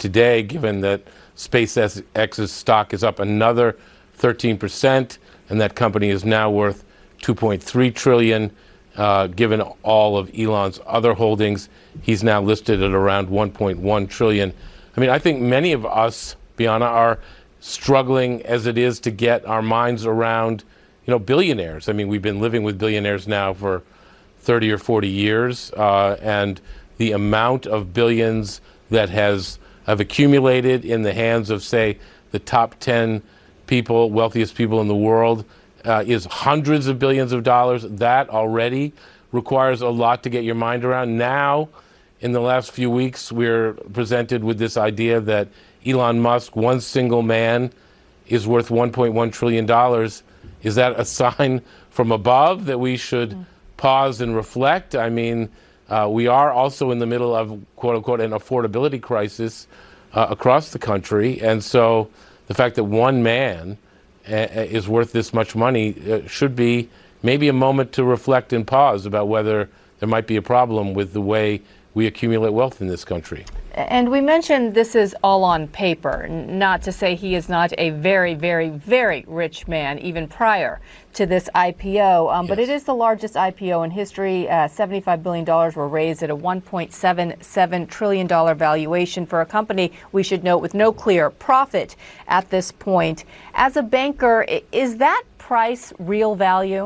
today, given that SpaceX's stock is up another 13%, and that company is now worth $2.3 trillion. Given all of Elon's other holdings, he's now listed at around $1.1 trillion. I mean, I think many of us, Bianna, are struggling as it is to get our minds around, billionaires. I mean, we've been living with billionaires now for 30 or 40 years, and the amount of billions that have accumulated in the hands of, say, the top 10 wealthiest people in the world is hundreds of billions of dollars. That already requires a lot to get your mind around. Now, in the last few weeks, we're presented with this idea that Elon Musk, one single man, is worth $1.1 trillion. Is that a sign from above that we should pause and reflect? I mean, we are also in the middle of, quote unquote, an affordability crisis across the country. And so the fact that one man is worth this much money should be maybe a moment to reflect and pause about whether there might be a problem with the way we accumulate wealth in this country. And we mentioned this is all on paper, not to say he is not a very, very, very rich man, even prior to this IPO. Yes. But it is the largest IPO in history. $75 billion were raised at a $1.77 trillion valuation for a company, we should note, with no clear profit at this point. As a banker, is that price real value?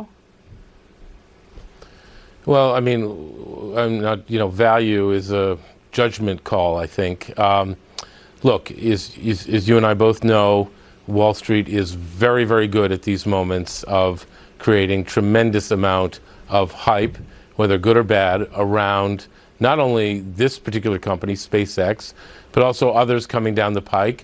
Well, I mean, I'm not, value is a judgment call, I think. Look, as you and I both know, Wall Street is very, very good at these moments of creating tremendous amount of hype, whether good or bad, around not only this particular company, SpaceX, but also others coming down the pike,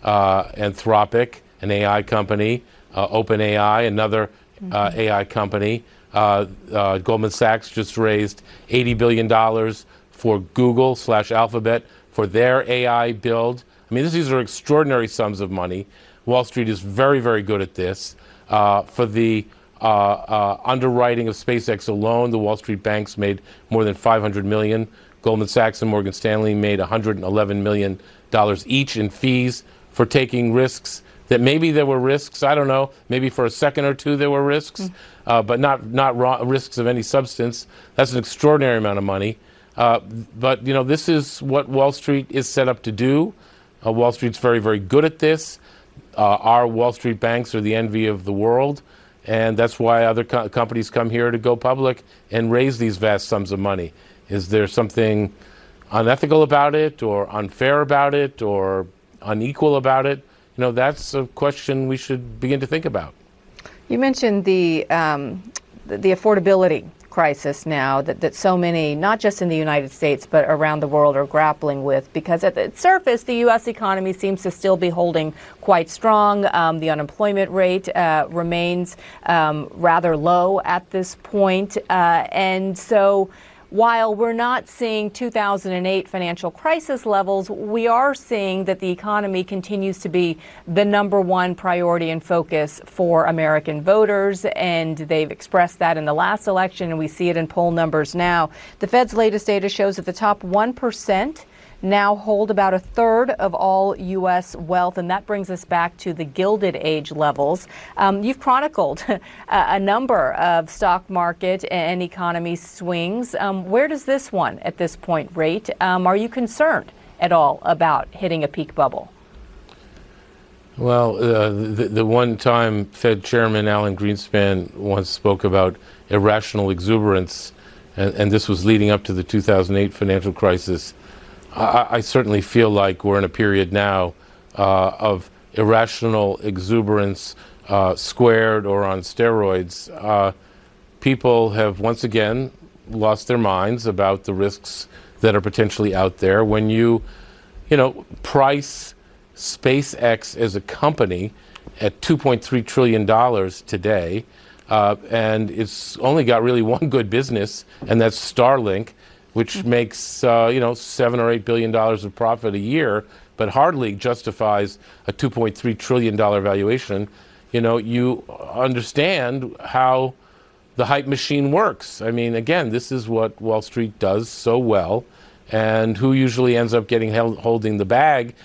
Anthropic, an AI company, OpenAI, another AI company. Goldman Sachs just raised $80 billion for Google/Alphabet for their AI build. I mean, these are extraordinary sums of money. Wall Street is very, very good at this. For the underwriting of SpaceX alone, the Wall Street banks made more than $500 million. Goldman Sachs and Morgan Stanley made $111 million each in fees for taking risks that maybe there were risks, I don't know, maybe for a second or two there were risks, but not risks of any substance. That's an extraordinary amount of money. But, this is what Wall Street is set up to do. Wall Street's very, very good at this. Our Wall Street banks are the envy of the world, and that's why other companies come here to go public and raise these vast sums of money. Is there something unethical about it, or unfair about it, or unequal about it? That's a question we should begin to think about. You mentioned the affordability crisis now that so many, not just in the United States, but around the world are grappling with, because at the surface, the U.S. economy seems to still be holding quite strong. The unemployment rate remains rather low at this point. And so while we're not seeing 2008 financial crisis levels, we are seeing that the economy continues to be the number one priority and focus for American voters, and they've expressed that in the last election, and we see it in poll numbers now. The Fed's latest data shows that the top 1% now hold about a third of all U.S. wealth, and that brings us back to the Gilded Age levels. You've chronicled a number of stock market and economy swings. Where does this one at this point rate? Are you concerned at all about hitting a peak bubble? Well, the one-time Fed Chairman Alan Greenspan once spoke about irrational exuberance, and this was leading up to the 2008 financial crisis. I certainly feel like we're in a period now of irrational exuberance squared or on steroids. People have once again lost their minds about the risks that are potentially out there. When you price SpaceX as a company at $2.3 trillion today, and it's only got really one good business, and that's Starlink, which makes $7 or $8 billion of profit a year, but hardly justifies a $2.3 trillion valuation. You understand how the hype machine works. I mean, again, this is what Wall Street does so well, and who usually ends up holding the bag